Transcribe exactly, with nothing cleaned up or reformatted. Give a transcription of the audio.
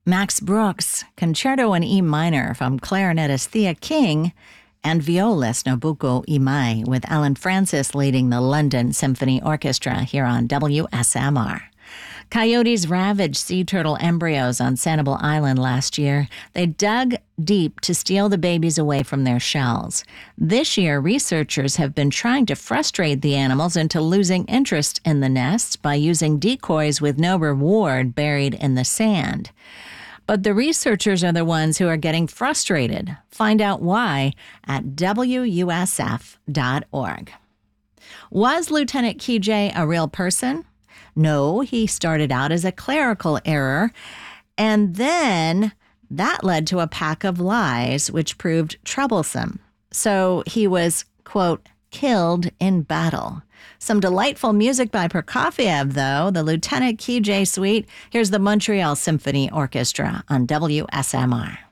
Max Bruch's Concerto in E minor from clarinetist Thea King, and violist Nobuko Imai, with Alan Francis leading the London Symphony Orchestra here on W S M R. Coyotes ravaged sea turtle embryos on Sanibel Island last year. They dug deep to steal the babies away from their shells. This year, researchers have been trying to frustrate the animals into losing interest in the nests by using decoys with no reward buried in the sand. But the researchers are the ones who are getting frustrated. Find out why at W U S F dot org. Was Lieutenant Kijay a real person? No, he started out as a clerical error, and then that led to a pack of lies, which proved troublesome. So he was, quote, killed in battle. Some delightful music by Prokofiev, though, the Lieutenant Kijay Suite. Here's the Montreal Symphony Orchestra on W S M R.